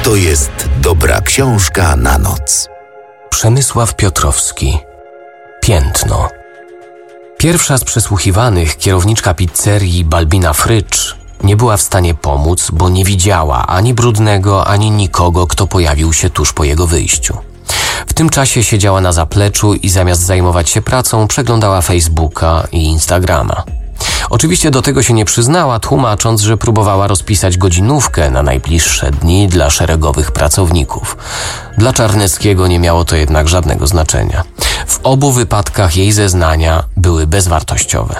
To jest dobra książka na noc. Przemysław Piotrowski. Piętno. Pierwsza z przesłuchiwanych, kierowniczka pizzerii Balbina Frycz, nie była w stanie pomóc, bo nie widziała ani Brudnego, ani nikogo, kto pojawił się tuż po jego wyjściu. W tym czasie siedziała na zapleczu i zamiast zajmować się pracą, przeglądała Facebooka i Instagrama. Oczywiście do tego się nie przyznała, tłumacząc, że próbowała rozpisać godzinówkę na najbliższe dni dla szeregowych pracowników. Dla Czarneckiego nie miało to jednak żadnego znaczenia. W obu wypadkach jej zeznania były bezwartościowe.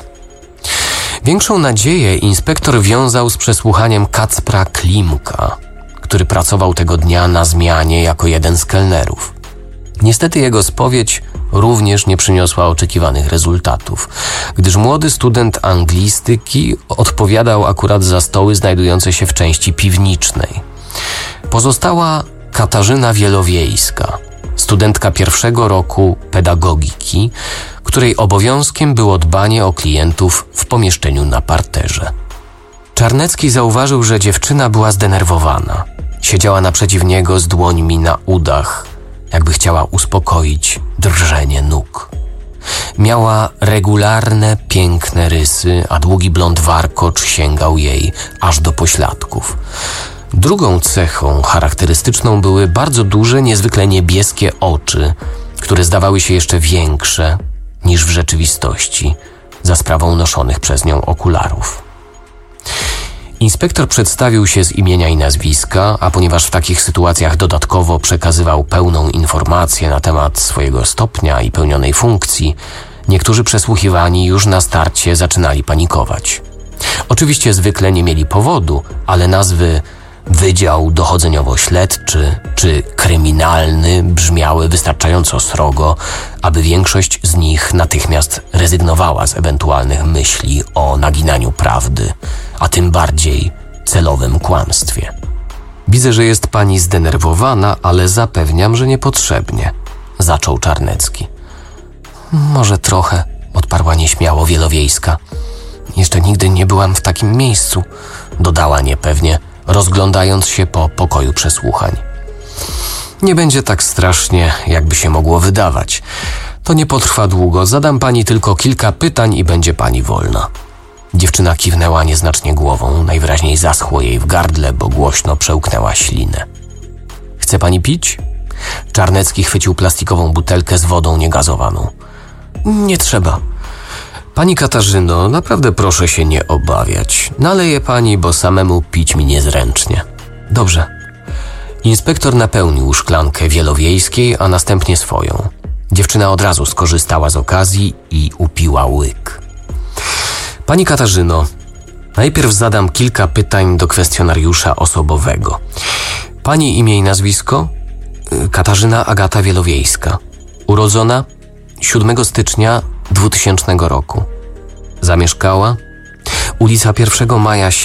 Większą nadzieję inspektor wiązał z przesłuchaniem Kacpra Klimka, który pracował tego dnia na zmianie jako jeden z kelnerów. Niestety jego spowiedź również nie przyniosła oczekiwanych rezultatów, gdyż młody student anglistyki odpowiadał akurat za stoły znajdujące się w części piwnicznej. Pozostała Katarzyna Wielowiejska, studentka pierwszego roku pedagogiki, której obowiązkiem było dbanie o klientów w pomieszczeniu na parterze. Czarnecki zauważył, że dziewczyna była zdenerwowana. Siedziała naprzeciw niego z dłońmi na udach, jakby chciała uspokoić drżenie nóg. Miała regularne, piękne rysy, a długi blond warkocz sięgał jej aż do pośladków. Drugą cechą charakterystyczną były bardzo duże, niezwykle niebieskie oczy, które zdawały się jeszcze większe niż w rzeczywistości za sprawą noszonych przez nią okularów. Inspektor przedstawił się z imienia i nazwiska, a ponieważ w takich sytuacjach dodatkowo przekazywał pełną informację na temat swojego stopnia i pełnionej funkcji, niektórzy przesłuchiwani już na starcie zaczynali panikować. Oczywiście zwykle nie mieli powodu, ale nazwy Wydział Dochodzeniowo-Śledczy czy Kryminalny brzmiały wystarczająco srogo, aby większość z nich natychmiast rezygnowała z ewentualnych myśli o naginaniu prawdy, a tym bardziej celowym kłamstwie. Widzę, że jest pani zdenerwowana, ale zapewniam, że niepotrzebnie, zaczął Czarnecki. Może trochę, odparła nieśmiało Wielowiejska. Jeszcze nigdy nie byłam w takim miejscu, dodała niepewnie, rozglądając się po pokoju przesłuchań. Nie będzie tak strasznie, jakby się mogło wydawać. To nie potrwa długo, zadam pani tylko kilka pytań i będzie pani wolna. Dziewczyna kiwnęła nieznacznie głową, najwyraźniej zaschło jej w gardle, bo głośno przełknęła ślinę. Chce pani pić? Czarnecki chwycił plastikową butelkę z wodą niegazowaną. Nie trzeba. Pani Katarzyno, naprawdę proszę się nie obawiać. Naleje pani, bo samemu pić mi niezręcznie. Dobrze. Inspektor napełnił szklankę Wielowiejskiej, a następnie swoją. Dziewczyna od razu skorzystała z okazji i upiła łyk. Pani Katarzyno, najpierw zadam kilka pytań do kwestionariusza osobowego. Pani imię i nazwisko? Katarzyna Agata Wielowiejska. Urodzona 7 stycznia 2000 roku. Zamieszkała? Ulica 1 Maja